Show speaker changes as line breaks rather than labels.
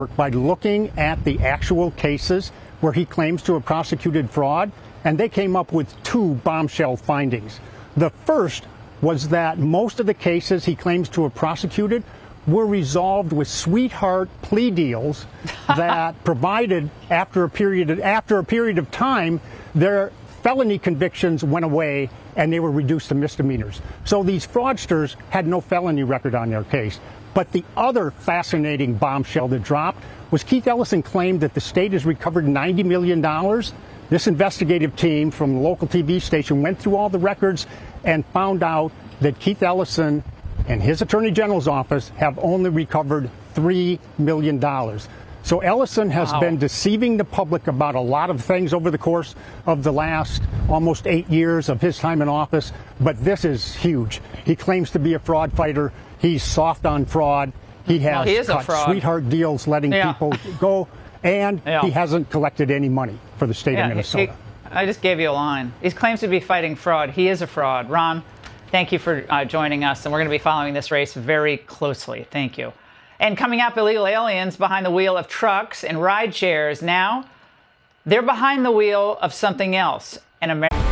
by looking at the actual cases where he claims to have prosecuted fraud, and they came up with two bombshell findings. The first was that most of the cases he claims to have prosecuted were resolved with sweetheart plea deals that provided after a period of time, their felony convictions went away and they were reduced to misdemeanors. So these fraudsters had no felony record on their case. But the other fascinating bombshell that dropped was Keith Ellison claimed that the state has recovered $90 million. This investigative team from the local TV station went through all the records and found out that Keith Ellison and his Attorney General's office have only recovered $3 million. So Ellison has been deceiving the public about a lot of things over the course of the last almost 8 years of his time in office, but this is huge. He claims to be a fraud fighter. He's soft on fraud. He has cut sweetheart deals letting people go, and he hasn't collected any money for the state of Minnesota.
I just gave you a line. He claims to be fighting fraud. He is a fraud. Ron, thank you for joining us, and we're going to be following this race very closely. Thank you. And coming up, illegal aliens behind the wheel of trucks and ride shares. Now, they're behind the wheel of something else.